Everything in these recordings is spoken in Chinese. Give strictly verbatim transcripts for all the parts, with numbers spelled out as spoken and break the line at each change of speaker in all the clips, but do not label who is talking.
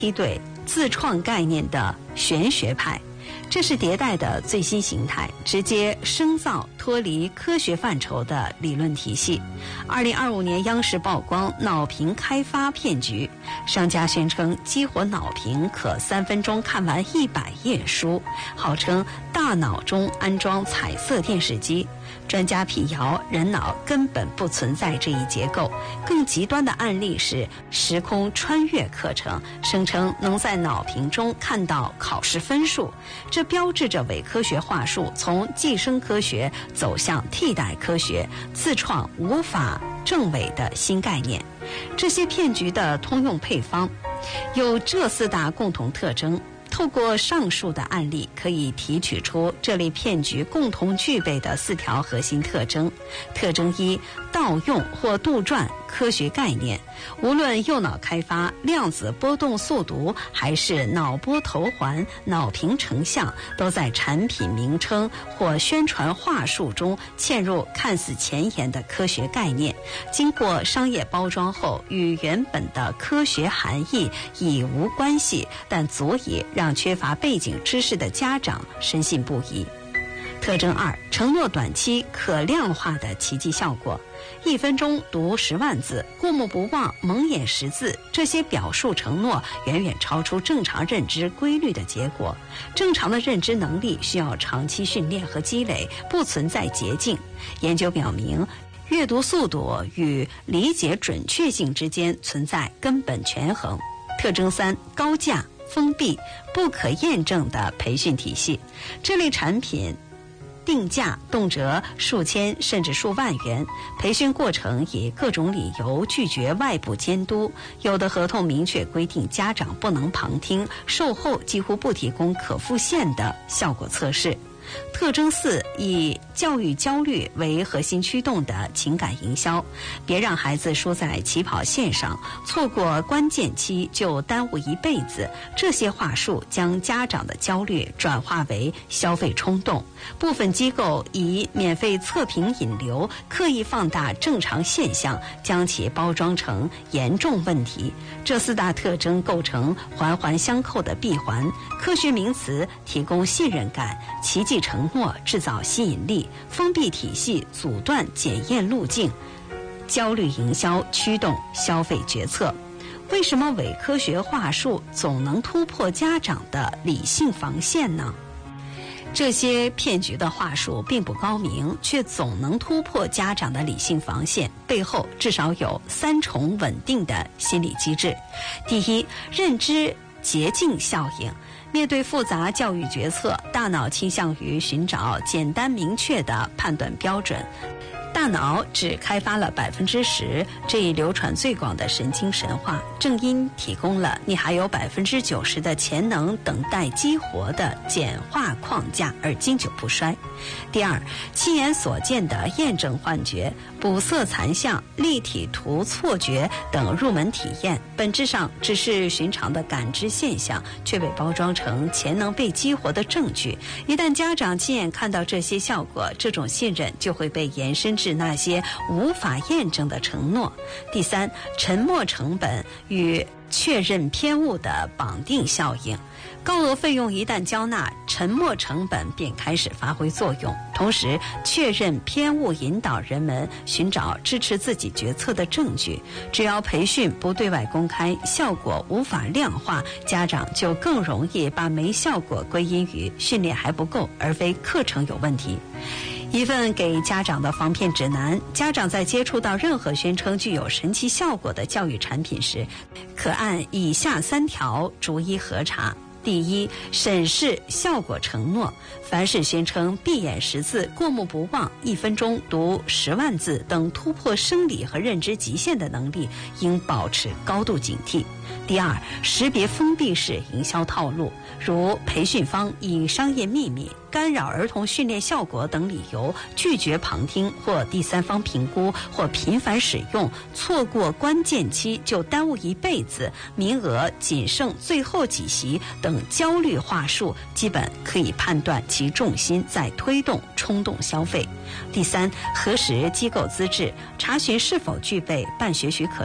梯队自创概念的玄学派，这是迭代的最新形态，直接深造脱离科学范畴的理论体系。二零二五年央视曝光脑屏开发骗局，商家宣称激活脑屏可三分钟看完一百页书，号称大脑中安装彩色电视机。专家辟谣，人脑根本不存在这一结构。更极端的案例是时空穿越课程，声称能在脑屏中看到考试分数，这标志着伪科学话术从寄生科学走向替代科学，自创无法证伪的新概念。这些骗局的通用配方有这四大共同特征。透过上述的案例，可以提取出这类骗局共同具备的四条核心特征。特征一：盗用或杜撰科学概念。无论右脑开发、量子波动速读，还是脑波头环、脑屏成像，都在产品名称或宣传话术中嵌入看似前沿的科学概念，经过商业包装后，与原本的科学含义已无关系，但足以让缺乏背景知识的家长深信不疑。特征二：承诺短期可量化的奇迹效果。一分钟读十万字，过目不忘，蒙眼识字，这些表述承诺远远超出正常认知规律的结果。正常的认知能力需要长期训练和积累，不存在捷径。研究表明，阅读速度与理解准确性之间存在根本权衡。特征三：高价、封闭、不可验证的培训体系。这类产品定价动辄数千甚至数万元，培训过程以各种理由拒绝外部监督，有的合同明确规定家长不能旁听，售后几乎不提供可复现的效果测试。特征四：以教育焦虑为核心驱动的情感营销。别让孩子输在起跑线上，错过关键期就耽误一辈子。这些话术将家长的焦虑转化为消费冲动。部分机构以免费测评引流，刻意放大正常现象，将其包装成严重问题。这四大特征构成环环相扣的闭环。科学名词提供信任感，奇迹承诺制造吸引力，封闭体系阻断检验路径，焦虑营销驱动消费决策。为什么伪科学话术总能突破家长的理性防线呢？这些骗局的话术并不高明，却总能突破家长的理性防线，背后至少有三重稳定的心理机制。第一，认知捷径效应。面对复杂教育决策，大脑倾向于寻找简单明确的判断标准。大脑只开发了百分之十，这一流传最广的神经神话，正因提供了你还有百分之九十的潜能等待激活的简化框架而经久不衰。第二，亲眼所见的验证幻觉、补色残像、立体图错觉等入门体验，本质上只是寻常的感知现象，却被包装成潜能被激活的证据。一旦家长亲眼看到这些效果，这种信任就会被延伸至那些无法验证的承诺。第三，沉没成本与确认偏误的绑定效应。高额费用一旦交纳，沉没成本便开始发挥作用，同时确认偏误引导人们寻找支持自己决策的证据。只要培训不对外公开，效果无法量化，家长就更容易把没效果归因于训练还不够，而非课程有问题。一份给家长的防骗指南，家长在接触到任何宣称具有神奇效果的教育产品时，可按以下三条逐一核查。第一，审视效果承诺。凡是宣称闭眼识字、过目不忘、一分钟读十万字等突破生理和认知极限的能力，应保持高度警惕。第二，识别封闭式营销套路，如培训方以商业秘密、干扰儿童训练效果等理由拒绝旁听或第三方评估，或频繁使用错过关键期就耽误一辈子、名额仅剩最后几席等焦虑话术，基本可以判断其重心在推动冲动消费。第三，核实机构资质，查询是否具备办学许可证、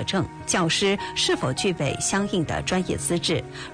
教师是否具备相应的专业资质。